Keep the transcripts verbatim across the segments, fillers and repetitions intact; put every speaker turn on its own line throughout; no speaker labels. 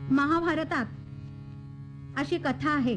महाभारतात अशी कथा आहे.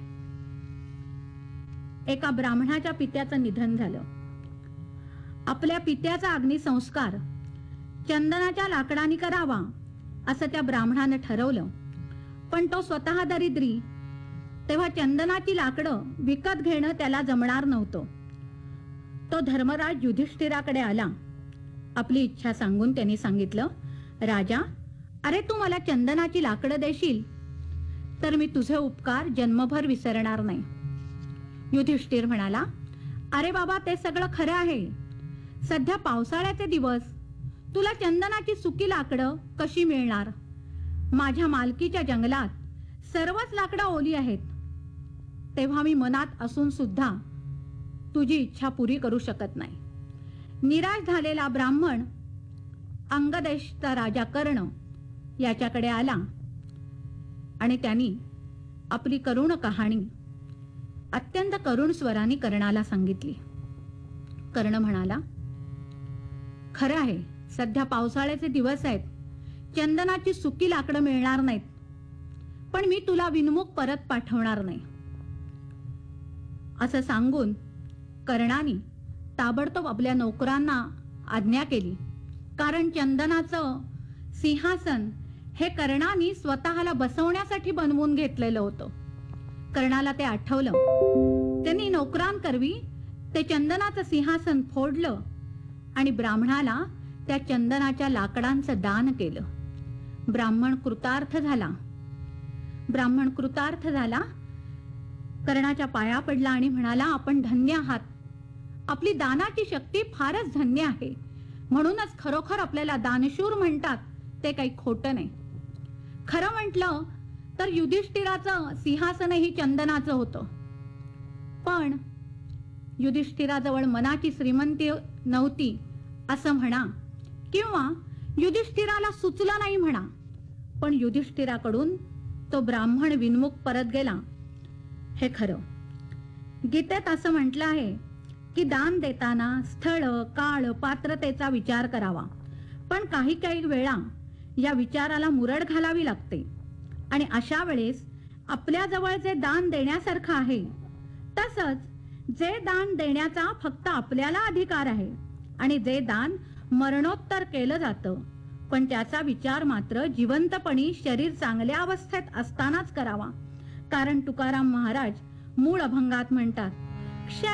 एका ब्राह्मणाच्या पित्याचं निधन झालं. आपल्या पित्याचा अग्निसंस्कार चंदनाच्या लाकडाने करावा असं त्या ब्राह्मणाने ठरवलं. पण तो स्वतः दरिद्री, तेव्हा चंदनाची लाकडं विकत घेणं त्याला जमणार नव्हतं. तो धर्मराज युधिष्ठिराकडे आला. आपली इच्छा सांगून त्यांनी सांगितलं, राजा, अरे तू मला चंदनाची लाकडं देशील तर मी तुझे उपकार जन्मभर विसरणार नाही. युधिष्ठिर म्हणाला, अरे बाबा, ते सगळं खरं आहे. सध्या पावसाळ्याचे दिवस, तुला चंदनाची सुकी लाकडं कशी मिळणार? माझ्या मालकीच्या जंगलात सर्वच लाकडं ओली आहेत. तेव्हा मी मनात असून सुद्धा तुझी इच्छा पुरी करू शकत नाही. निराश झालेला ब्राह्मण अंगदेशचा राजा कर्ण याच्याकडे आला आणि त्यांनी आपली करुण कहाणी अत्यंत करुण स्वराने कर्णाला सांगितली. कर्ण म्हणाला, खरं आहे, सध्या पावसाळ्याचे दिवस आहेत, चंदनाची सुकी लाकडं मिळणार नाहीत, पण मी तुला विनमुख परत पाठवणार नाही. असं सांगून कर्णाने ताबडतोब आपल्या नोकरांना आज्ञा केली. कारण चंदनाचं सिंहासन हे कर्णाने स्वतःला बसवण्यासाठी बनवून घेतलेलं होतं. कर्णाला ते आठवलं. त्यांनी नोकरांकरवी ते चंदनाचं सिंहासन फोडलं आणि ब्राह्मणाला त्या चंदनाच्या लाकडांचं दान केलं. ब्राह्मण कृतार्थ झाला. ब्राह्मण कृतार्थ झाला कर्णाच्या पाया पडला आणि म्हणाला, आपण धन्य आहात. आपली दानाची शक्ती फारच धन्य आहे. म्हणूनच खरोखर आपल्याला दानशूर म्हणतात, ते काही खोटं नाही. खरं म्हटलं तर युधिष्ठिराचं सिंहासनही चंदनाचं होतं. पण युधिष्ठिराजवळ मनाची श्रीमंती नव्हती असं म्हणा, किंवा युधिष्ठिराला सुचलं नाही म्हणा, पण युधिष्ठिराकडून तो ब्राह्मण विनमुख परत गेला हे खरं. गीतेत असं म्हटलं आहे की दान देताना स्थळ, काळ, पात्रतेचा विचार करावा. पण काही काही वेळा या विचाराला मुरड घालावी लागते आणि अशा वेळेस आपल्या जवळ जे दान देण्यासारखं आहे, तसंच जे दान देण्याचा फक्त आपल्याला अधिकार आहे आणि जे दान मरणोत्तर केलं जातं, पण त्याचा विचार मात्र जिवंतपणी शरीर चांगल्या अवस्थेत असतानाच करावा. कारण तुकाराम महाराज मूळ अभंगात म्हणतात,